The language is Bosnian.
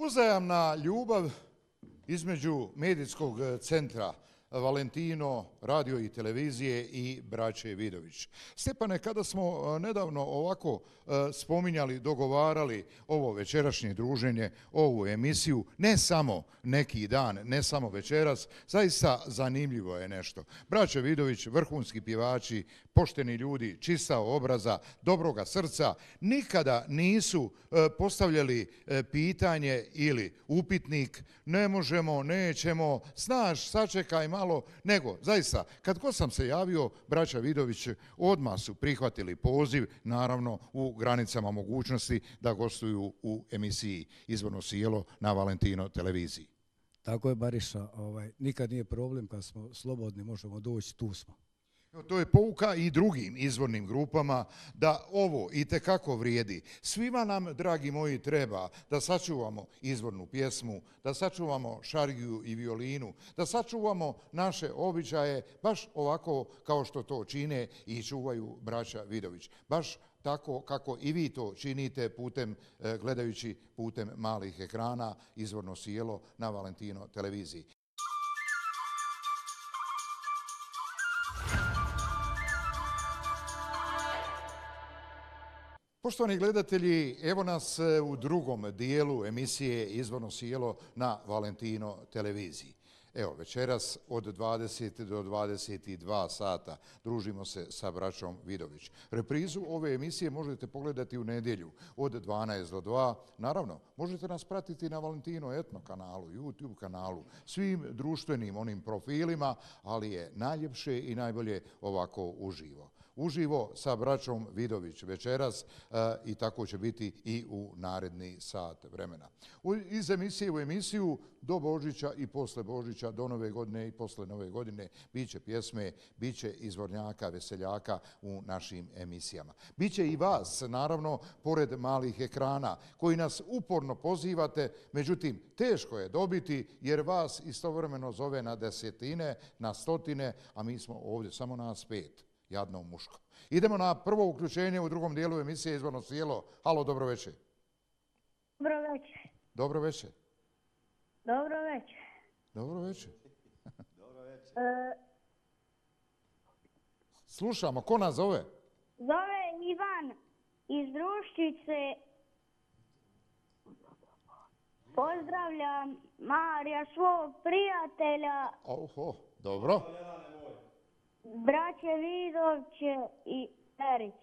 Uzajamna ljubav između medijskog centra Valentino, radio i televizije i braće Vidović. Stepane, kada smo nedavno ovako spominjali, dogovarali ovo večerašnje druženje, ovu emisiju, ne samo neki dan, ne samo večeras, zaista zanimljivo je nešto. Braće Vidović, vrhunski pjevači, pošteni ljudi, čista obraza, dobroga srca, nikada nisu postavljali pitanje ili upitnik, ne možemo, nećemo, znaš, sačekaj malo, nego, zaista, kad god sam se javio, braća Vidović odmah su prihvatili poziv, naravno u granicama mogućnosti da gostuju u emisiji Izvorno sjelo na Valentino televiziji. Tako je, Bariša, nikad nije problem, kad smo slobodni možemo doći, tu smo. To je pouka i drugim izvornim grupama da ovo itekako vrijedi. Svima nam, dragi moji, treba da sačuvamo izvornu pjesmu, da sačuvamo šargiju i violinu, da sačuvamo naše običaje, baš ovako kao što to čine i čuvaju braća Vidović. Baš tako kako i vi to činite gledajući putem malih ekrana Izvorno sjelo na Valentino televiziji. Poštovani gledatelji, evo nas u drugom dijelu emisije Izvorno sjelo na Valentino televiziji. Evo, večeras od 20 do 22 sata družimo se sa braćom Vidović. Reprizu ove emisije možete pogledati u nedjelju od 12 do 2. Naravno, možete nas pratiti na Valentino Etno kanalu, YouTube kanalu, svim društvenim onim profilima, ali je najljepše i najbolje ovako uživo. Uživo sa braćom Vidović večeras i tako će biti i u naredni sat vremena. Iz emisije u emisiju do Božića i posle Božića, do Nove godine i posle Nove godine biće pjesme, biće izvornjaka, veseljaka u našim emisijama. Biće i vas, naravno, pored malih ekrana koji nas uporno pozivate, međutim, teško je dobiti jer vas istovremeno zove na desetine, na stotine, a mi smo ovdje samo nas 5. Jadno muško. Idemo na prvo uključenje u drugom dijelu emisije Izvorno sjelo. Halo, dobro večer. Dobro večer. Dobro večer. Dobro večer. Dobro večer. Slušamo, ko nas zove? Zove Ivan iz Druščice. Pozdravljam Marija, svog prijatelja. Oho, dobro. Braće Vidoviće i Erić.